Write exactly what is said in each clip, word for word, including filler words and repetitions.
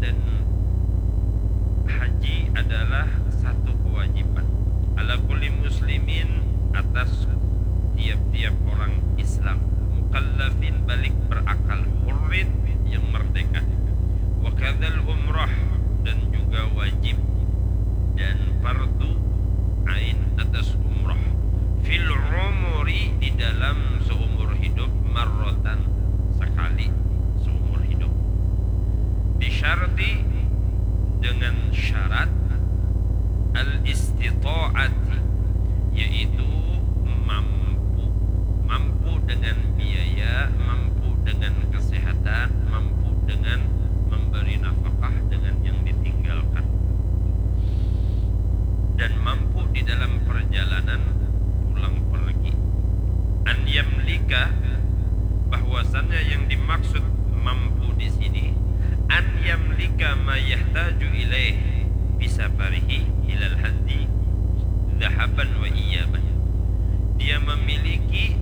dan haji adalah satu kewajiban ala kulli muslimin, atas tiap-tiap orang Islam, mukallafin balik berakal, hurrin yang merdeka, wa kadzal umrah dan juga wajib dan fardu ain atas umrah, fil umuri di dalam seumur hidup, marratan sekali seumur hidup, bisyarti dengan syarat al-istita'ati, yaitu mampu mampu dengan biaya, mampu dengan kesehatan, mampu dengan memberi nafkah dengan yang ditinggalkan, dan mampu di dalam perjalanan pulang pergi. An yamlika, bahwasannya yang dimaksud mampu di sini, an yamlika ma yahtaju ilaih bisafarihi ilal haddi dhahaban wa iyaban, dia memiliki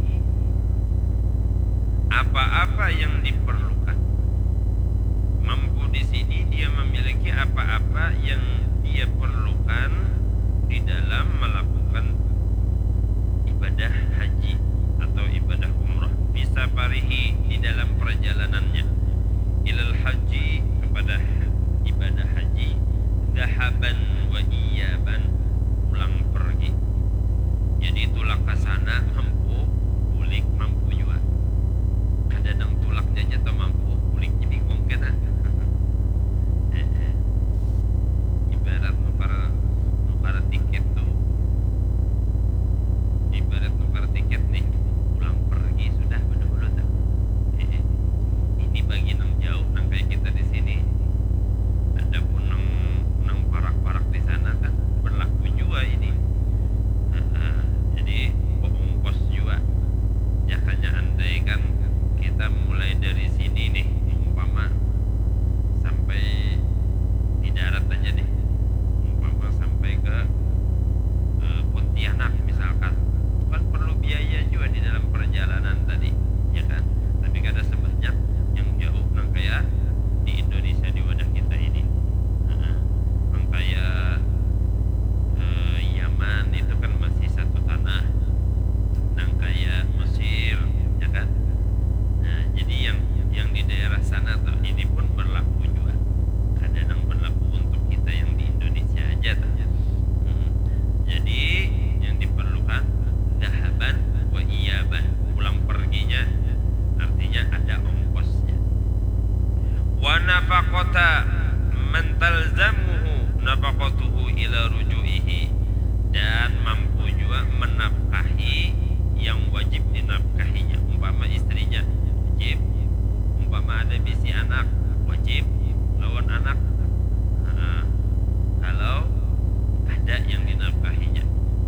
apa-apa yang diperlukan. Mampu di sini dia memiliki apa-apa yang dia perlukan di dalam melakukan ibadah haji atau ibadah umrah, bisafarihi di dalam perjalanannya, ilal haji kepada ibadah haji, dhahaban wa iyaban pulang pergi. Jadi tulak kasana mampu, ulik mampu juga. Kadang tulaknya jatuh mampu, uliknya bingung kan? Ibarat nukar nukar tiket tuh, ibarat nukar tiket nih, pulang pergi sudah bener-bener tak. Ini bagi nang jauh, nang kayak kita di sini. Ada pun nang nang parak-parak di sana kan berlaku juga ini. Jadi ongkos juga. Jakanya andai kan kita mulai dari sini nih, umpama sampai di darat aja nih, umpama sampai ke uh, Pontianak misalkan, kan perlu biaya juga di dalam perjalanan tadi, ya kan? Tapi kada sebanyak yang jauh nang kayak di Indonesia di wadah kita ini, uh, nang kayak uh, Yaman itu kan masih satu tanah, nang kayak Mesir, ya kan? Nah, jadi yang yang di daerah sana tuh ini pun berlaku juga. Kadang berlaku untuk kita yang di Indonesia aja tuh. Hmm. Jadi yang diperlukan dhahaban wa iyaban, pulang perginya artinya ada ongkosnya. Wa nafaqata man talzamuhu nafaqatuhu ila rujuihi, dan mampu juga menafkahi yang wajib dinafkahinya, umpama istrinya wajib, umpama ada bisi anak wajib lawan anak. Nah, kalau ada yang dinafkahinya,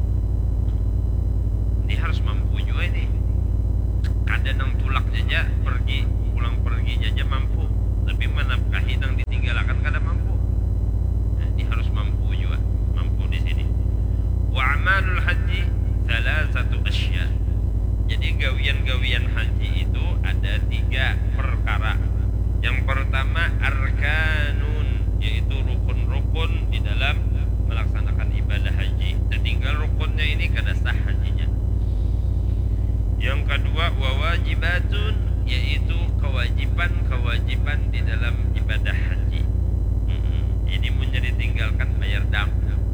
ini harus mampu juga ini. Kadang nang tulak aja pergi, pulang perginya aja mampu, tapi menafkahi nang ditinggalkan kada mampu. Nah, ini harus mampu juga, mampu di sini. Wa amalul haji salasatu asya. Jadi gawian-gawian haji itu ada tiga perkara. Yang pertama arkanun, yaitu rukun-rukun di dalam melaksanakan ibadah haji. Dan tinggal rukunnya ini kada sah hajinya. Yang kedua wawajibatun, yaitu kewajiban-kewajiban di dalam ibadah haji. Hmm, ini menjadi tinggalkan bayar dam.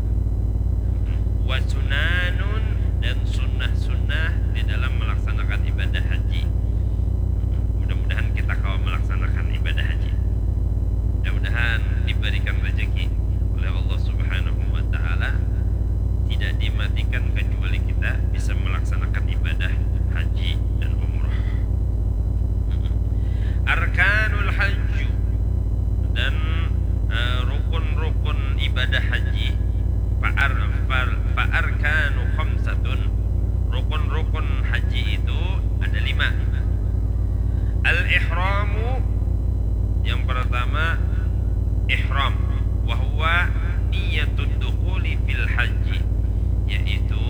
Wasunanun, dan sunnah-sunnah di dalam melaksanakan ibadah haji. Mudah-mudahan kita kawan melaksanakan ibadah haji. Mudah-mudahan diberikan rezeki oleh Allah Subhanahu wa taala, tidak dimatikan kecuali kita bisa melaksanakan ibadah haji dan umrah. Arkanul hajju, dan uh, rukun-rukun ibadah haji. Fa'ar fa'arkanu khamsatun, rukun-rukun haji itu ada lima. Al-ihramu, yang pertama ihram, wa huwa niyatud dukhuli fil haji, yaitu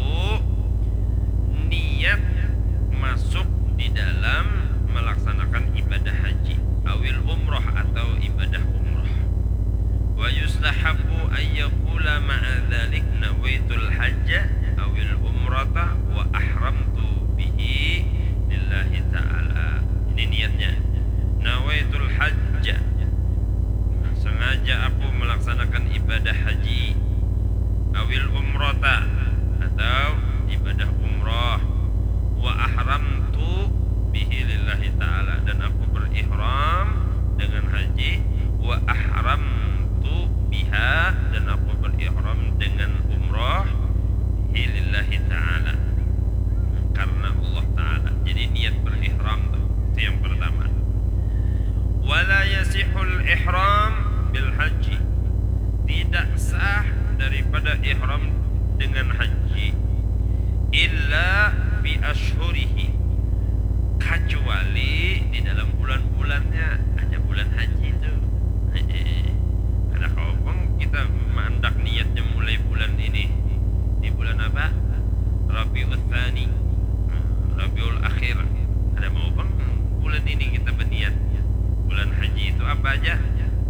niat masuk di dalam melaksanakan ibadah haji, awil umrah atau ibadah umrah.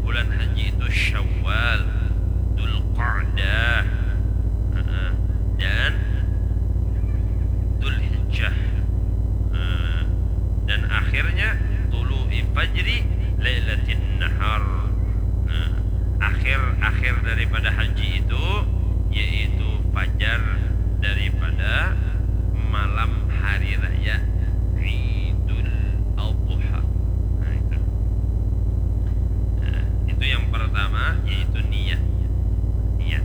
bulan haji itu Syawal, Dzulqa'dah, uh, dan Dzulhijjah. Uh, dan akhirnya tulu'i fajri lailatin nahar. Uh, akhir akhir daripada haji itu yaitu fajar daripada malam hari raya Idul Adha. Nah, itu. Nah, itu yang pertama yaitu niat. Niat.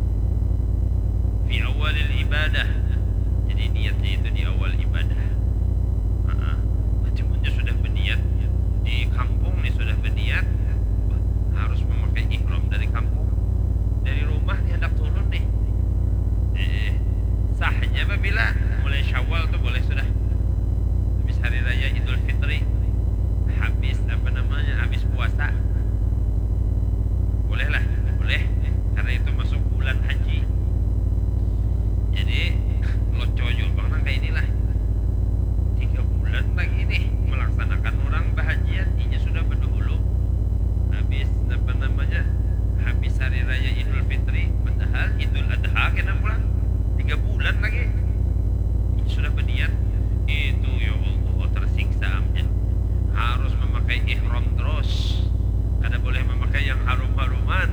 Fi awalil ibadah. Jadi niatnya itu di awal ibadah. Heeh. Cuma sudah berniat di kampung nih sudah berniat harus memakai ihram dari kampung. Dari rumah dia hendak turun nih. Eh, sahnya apabila mulai Syawal tuh boleh sudah. Habis hari raya Idul Fitri, habis apa namanya? Habis puasa. Bolehlah, boleh. Karena itu masuk bulan haji. Jadi loco juga bang kayak inilah. Tiga bulan lagi nih melaksanakan orang bahagian, ini sudah berdahulu. Habis apa namanya? Habis hari raya Idul Fitri, padahal Idul Adha kena pulang tiga bulan lagi. Ini sudah berniat itu ya Allah tersiksa amnya. Harus memakai ihram terus. Kada boleh memakai yang harum-haruman.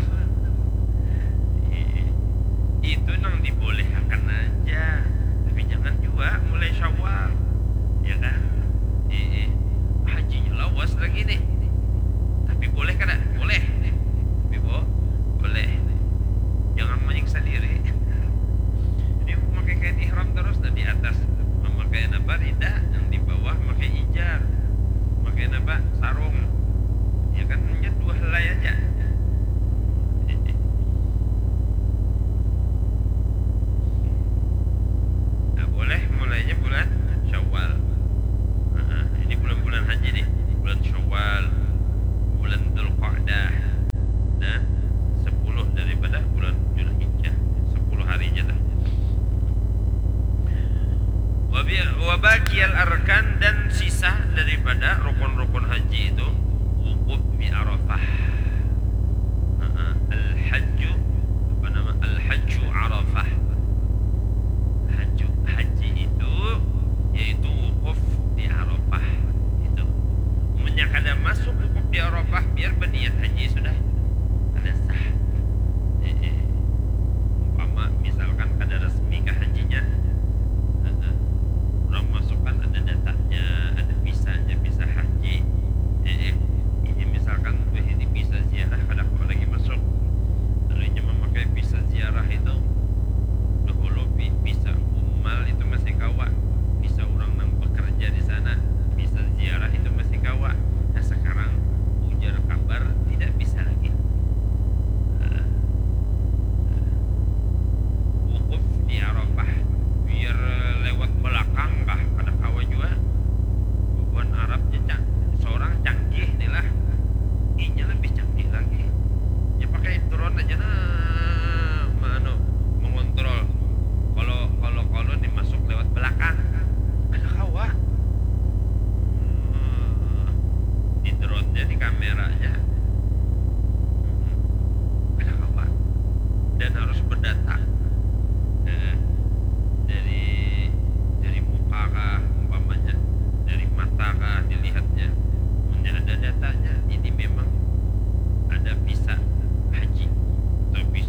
Itu nang dibolehkan aja. Tapi jangan juga mulai Syawal. Ya kan? Eh, hajinya lawas lagi nih. Tapi boleh kada? Boleh. Tapi bo, boleh. Jangan menyiksa diri. Ini memakai kain ihram terus dan di atas memakai apa rida, yang di bawah memakai ijar, memakai apa sarung. Ya kan hanya dua helai aja. Nah, boleh mulainya bulan Syawal. Nah, ini bulan-bulan haji nih, bulan Syawal, bulan Dzulqa'dah, dan sepuluh daripada bulan Dzulhijjah, sepuluh harinya dah. Wabakiyal arkan, dan sisa daripada rukun-rukun haji itu wukuf bi Arafah. Al-hajju apa nama? Al-hajju Arafah. Haji, haji itu yaitu wukuf di Arafah. Itu menyakada masuk wukuf di Arafah biar berniat haji sudah ada sah. Eh, eh. Umpama misalkan kada resmi ke hajinya, orang masukkan ada datanya, ada visanya, visa haji. Eh, eh. Ini misalkan ini visa ziarah, kada kau lagi masuk. Darinya memakai visa ziarah itu dahulu visa umal itu masih kawa, visa orang yang bekerja di sana, visa ziarah itu masih kawa. Nah sekarang ujar kabar tidak bisa lagi. Uh, wukuf di Arafah biar lewat belakang kah kada kawa juga. Bukan Arabnya cang, seorang canggih nih lah, inya lebih canggih lagi. Ya pakai drone aja nah, mano mengontrol. Kalau kalau kalau dimasuk lewat belakang, kada kawa. Hmm, di drone-nya, di kameranya, kada kawa. Dan harus berdata. Eh, dari dari muka kah umpamanya, dari mata kah dilihatnya, punya ada datanya. Ini memang ada visa haji, tapi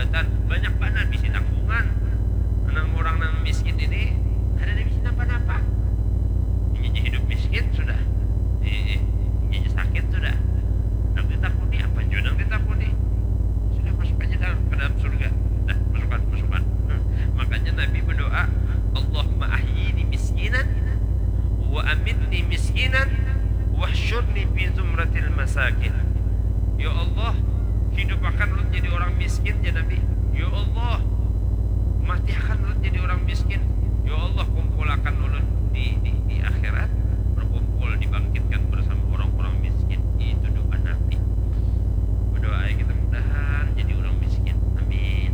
jabatan, banyak banget bisi tanggungan. Nang orang nang miskin ini ada di bisi napa-napa. Ini hidup miskin sudah, ini ini sakit sudah. Nang ditakuni apa juga nang ditakuni sudah masuk aja dalam ke dalam surga. Dah masukkan masukkan. Hmm. Makanya Nabi berdoa, Allahumma ahyini miskinan wa amitni miskinan wahsyurni fi zumratil masakin. Ya Allah, hidup akan lu jadi orang miskin ya Nabi. Ya Allah, mati akan lu jadi orang miskin. Ya Allah, kumpulakan ulun di, di di akhirat, berkumpul dibangkitkan bersama orang-orang miskin. Itu doa Nabi. Berdoa kita mudahan jadi orang miskin. Amin.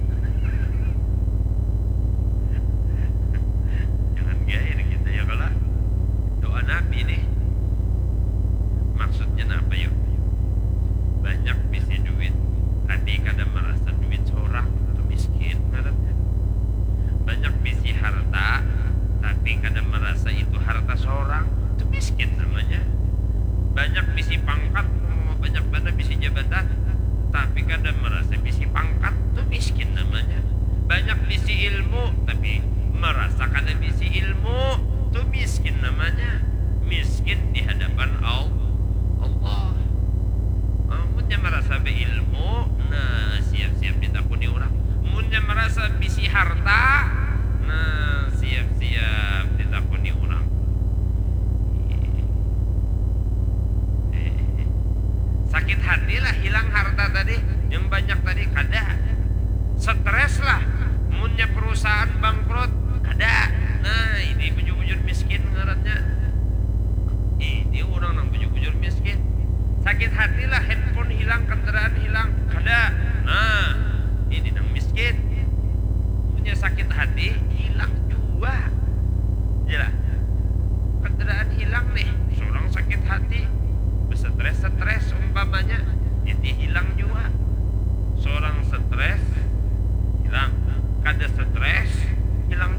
Jangan gair kita ya kalau doa Nabi nih. Maksudnya apa yuk? Banyak bisi duit, tapi kadang merasa duit seorang itu miskin ngarannya. Banyak bisi harta, tapi kadang merasa itu harta seorang itu miskin namanya. Banyak bisi pangkat, banyak banget bisi jabatan, tapi kadang merasa bisi pangkat itu miskin namanya. Banyak bisi ilmu, tapi merasa kadang bisi ilmu itu miskin namanya. Miskin di hadapan Allah. Munnya merasa beilmu, nah siap-siap ditakuni orang. Munnya merasa bisi harta, nah siap-siap ditakuni orang. Eh, sakit hati lah hilang harta tadi, yang banyak tadi kada. Stres lah, munnya perusahaan bangkrut kada. Nah ini bujur-bujur miskin ngarannya. Ini orang yang bujur-bujur miskin. Sakit hati lah, handphone hilang, kendaraan hilang, kada. Nah, ini nang miskin. Punya sakit hati, hilang juga. Jelas. Kendaraan hilang nih, seorang sakit hati, berstres-stres umpamanya, jadi hilang juga. Seorang stres, hilang. Kada stres, hilang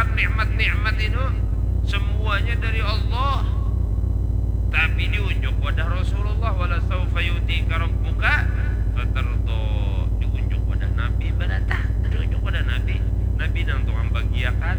merasakan nikmat-nikmat itu semuanya dari Allah. Tapi diunjuk wadah Rasulullah, wala saufa yutika rabbuka fatardo, diunjuk wadah Nabi berata, diunjuk wadah Nabi. Nabi nang tukang bagiakan.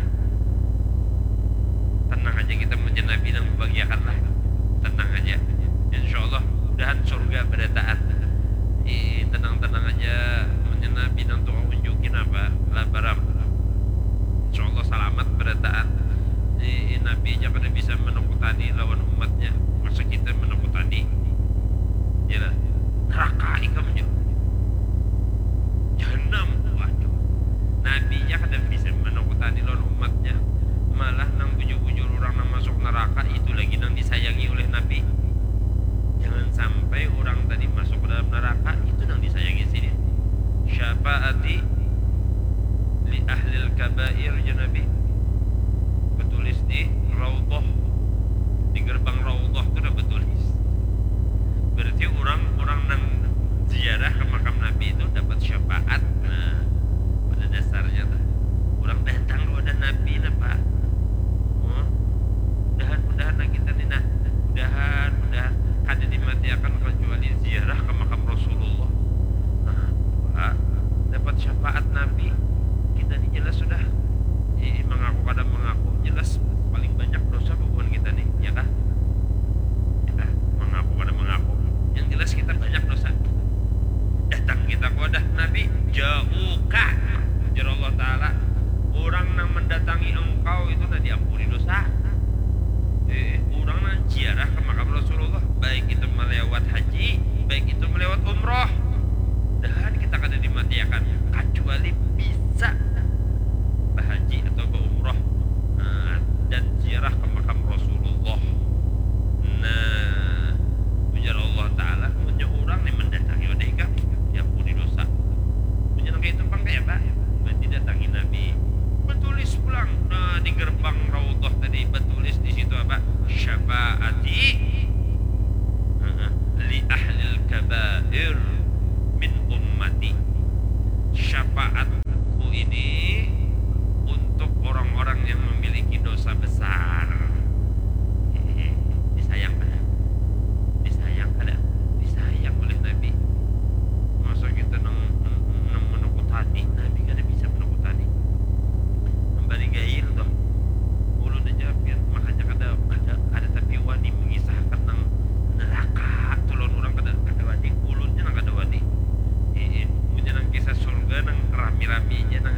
Tenang aja kita punya Nabi nang membagiakan lah. Tenang aja. Insyaallah mudahan surga berataan. Eh, tenang-tenang aja punya Nabi nang tukang unjukin apa? Lah baram. Insyaallah selamat berataan. Eh, Nabi aja kada bisa menakutani lawan umatnya. Masa kita menakutani? Ya lah. Neraka ikamnya. Jahanam. Waduh. Nabi aja kada bisa menakutani lawan umatnya. Malah nang bujur-bujur orang nang masuk neraka itu lagi nang disayangi oleh Nabi. Jangan sampai orang tadi masuk ke dalam neraka itu nang disayangi sini. Syafaati li ahlil kabair ya Nabi. Betulis di Raudhah, di gerbang Raudhah itu udah betulis. Berarti orang-orang nang ziarah ke makam Nabi itu dapat syafaat. Nah, pada dasarnya tuh orang datang kepada Nabi lah Pak. Oh, mudahan-mudahan nah kita nih nah, mudahan-mudahan kada dimatiakan kecuali ziarah ke makam Rasulullah. Nah, Pak, dapat syafaat Nabi. Kita nih jelas sudah eh, mengaku kada mengaku jelas paling banyak dosa hubungan kita nih, ya kah? Ya kah? Mengaku kada mengaku, yang jelas kita banyak dosa. Datang kita kepada Nabi, jauhkah jar Allah Ta'ala, orang yang mendatangi engkau itu nanti diampuni dosa. Eh, orang yang ziarah ke makam Rasulullah, baik itu melewat haji, baik itu melewat umroh, dan kita kada dimatiakan kecuali bisa berhaji atau berumroh, nah, dan ziarah ke makam Rasulullah. Nah, ujar Allah Ta'ala, punya orang yang mendatangi odeka diampuni dosa. Punya kayak itu bang kayak Pak, berarti datangi Nabi. Betulis pulang, nah di gerbang Raudhah tadi betulis di situ apa? Syafaati li ahlil kabair min ummati. Syafaatku ini untuk orang-orang yang memiliki dosa besar. Eh, disayang kada? Disayang kada? Disayang oleh Nabi. Masa kita nang nang menakutani, Nabi kada bisa menakutani. Memberi gair toh. Ulun aja biar makanya kada kada kada tapi wani mengisahkan nang neraka tulon orang kada kada wani. Ulunnya nang kada wani. Eh, punya nang kisah surga nang rami-raminya nang